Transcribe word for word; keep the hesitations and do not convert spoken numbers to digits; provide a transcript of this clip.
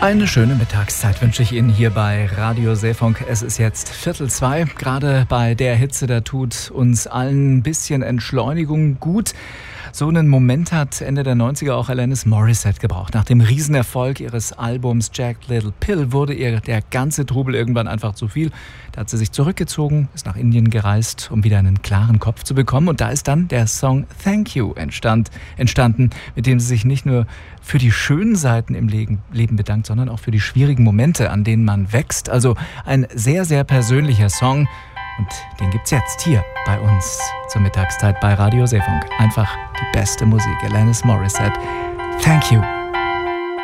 Eine schöne Mittagszeit wünsche ich Ihnen hier bei Radio Seefunk. Es ist jetzt Viertel zwei. Gerade bei der Hitze, da tut uns allen ein bisschen Entschleunigung gut. So einen Moment hat Ende der neunziger auch Alanis Morissette gebraucht. Nach dem Riesenerfolg ihres Albums Jagged Little Pill wurde ihr der ganze Trubel irgendwann einfach zu viel. Da hat sie sich zurückgezogen, ist nach Indien gereist, um wieder einen klaren Kopf zu bekommen. Und da ist dann der Song Thank You entstand, entstanden, mit dem sie sich nicht nur für die schönen Seiten im Leben bedankt, sondern auch für die schwierigen Momente, an denen man wächst. Also ein sehr, sehr persönlicher Song. Und den gibt's jetzt hier bei uns zur Mittagszeit bei Radio Seefunk. Einfach die beste Musik. Alanis Morissette. Thank you.